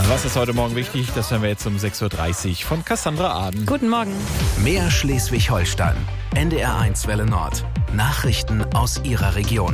Was ist heute Morgen wichtig? Das hören wir jetzt um 6.30 Uhr von Cassandra Aden. Guten Morgen. Mehr Schleswig-Holstein. NDR1 Welle Nord. Nachrichten aus Ihrer Region.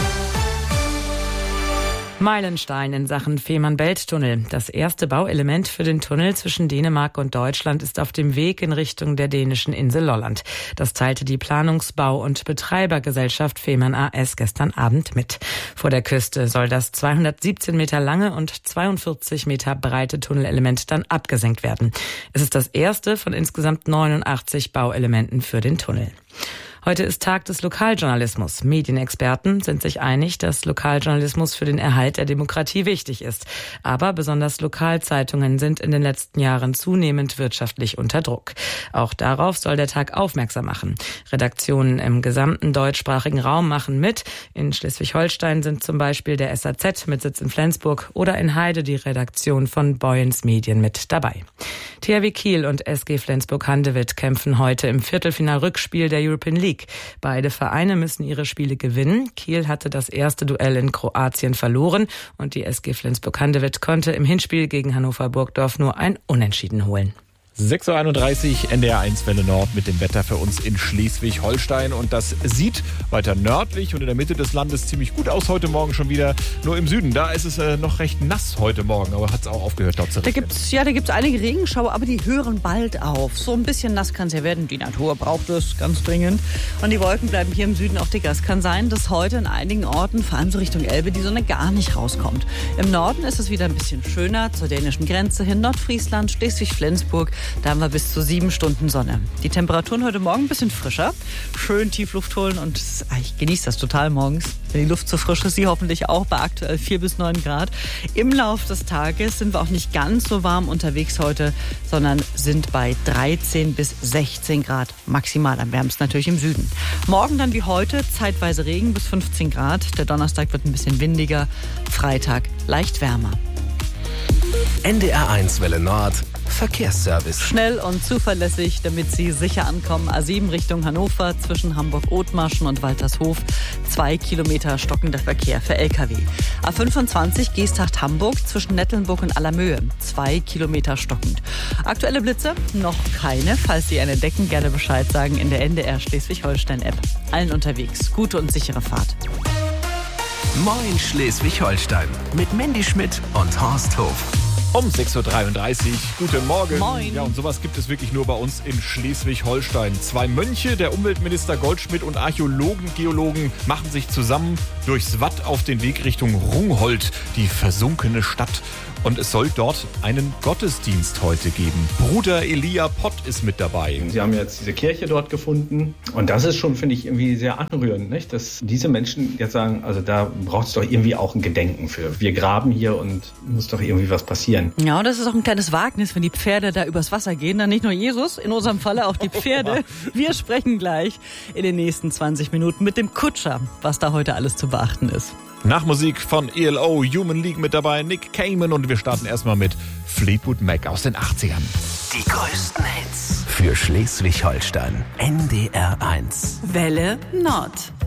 Meilenstein in Sachen Fehmarn-Belt-Tunnel. Das erste Bauelement für den Tunnel zwischen Dänemark und Deutschland ist auf dem Weg in Richtung der dänischen Insel Lolland. Das teilte die Planungsbau- und Betreibergesellschaft Fehmarn AS gestern Abend mit. Vor der Küste soll das 217 Meter lange und 42 Meter breite Tunnelelement dann abgesenkt werden. Es ist das erste von insgesamt 89 Bauelementen für den Tunnel. Heute ist Tag des Lokaljournalismus. Medienexperten sind sich einig, dass Lokaljournalismus für den Erhalt der Demokratie wichtig ist. Aber besonders Lokalzeitungen sind in den letzten Jahren zunehmend wirtschaftlich unter Druck. Auch darauf soll der Tag aufmerksam machen. Redaktionen im gesamten deutschsprachigen Raum machen mit. In Schleswig-Holstein sind zum Beispiel der SAZ mit Sitz in Flensburg oder in Heide die Redaktion von Boyens Medien mit dabei. THW Kiel und SG Flensburg-Handewitt kämpfen heute im Viertelfinal-Rückspiel der European League. Beide Vereine müssen ihre Spiele gewinnen. Kiel hatte das erste Duell in Kroatien verloren und die SG Flensburg-Handewitt konnte im Hinspiel gegen Hannover Burgdorf nur ein Unentschieden holen. 6.31 Uhr, NDR1 Welle Nord mit dem Wetter für uns in Schleswig-Holstein. Und das sieht weiter nördlich und in der Mitte des Landes ziemlich gut aus heute Morgen schon wieder. Nur im Süden, da ist es noch recht nass heute Morgen, aber hat es auch aufgehört dort zu regnen. Da gibt's einige Regenschauer, aber die hören bald auf. So ein bisschen nass kann es ja werden. Die Natur braucht es ganz dringend. Und die Wolken bleiben hier im Süden auch dicker. Es kann sein, dass heute in einigen Orten, vor allem so Richtung Elbe, die Sonne gar nicht rauskommt. Im Norden ist es wieder ein bisschen schöner, zur dänischen Grenze hin, Nordfriesland, Schleswig-Flensburg. Da haben wir bis zu 7 Stunden Sonne. Die Temperaturen heute Morgen ein bisschen frischer. Schön Tiefluft holen und ich genieße das total morgens, wenn die Luft so frisch ist. Sie hoffentlich auch bei aktuell 4 bis 9 Grad. Im Lauf des Tages sind wir auch nicht ganz so warm unterwegs heute, sondern sind bei 13 bis 16 Grad maximal. Am wärmsten natürlich im Süden. Morgen dann wie heute zeitweise Regen bis 15 Grad. Der Donnerstag wird ein bisschen windiger. Freitag leicht wärmer. NDR1 Welle Nord. Verkehrsservice. Schnell und zuverlässig, damit Sie sicher ankommen. A7 Richtung Hannover zwischen Hamburg-Othmarschen und Waltershof. 2 Kilometer stockender Verkehr für Lkw. A25 Geesthacht-Hamburg zwischen Nettelnburg und Allermöhe. 2 Kilometer stockend. Aktuelle Blitze? Noch keine. Falls Sie eine entdecken, gerne Bescheid sagen in der NDR Schleswig-Holstein-App. Allen unterwegs. Gute und sichere Fahrt. Moin Schleswig-Holstein mit Mandy Schmidt und Horst Hof. Um 6.33 Uhr. Guten Morgen. Moin. Ja, und sowas gibt es wirklich nur bei uns in Schleswig-Holstein. 2 Mönche, der Umweltminister Goldschmidt und Archäologen, Geologen machen sich zusammen durchs Watt auf den Weg Richtung Rungholt, die versunkene Stadt. Und es soll dort einen Gottesdienst heute geben. Bruder Elia Pott ist mit dabei. Sie haben jetzt diese Kirche dort gefunden. Und das ist schon, finde ich, irgendwie sehr anrührend, nicht? Dass diese Menschen jetzt sagen, also da braucht es doch irgendwie auch ein Gedenken für. Wir graben hier und muss doch irgendwie was passieren. Ja, und das ist auch ein kleines Wagnis, wenn die Pferde da übers Wasser gehen. Dann nicht nur Jesus, in unserem Falle auch die Pferde. Wir sprechen gleich in den nächsten 20 Minuten mit dem Kutscher, was da heute alles zu beachten ist. Nach Musik von ELO, Human League mit dabei, Nick Cayman und wir starten erstmal mit Fleetwood Mac aus den 80ern. Die größten Hits für Schleswig-Holstein. NDR1. Welle Nord.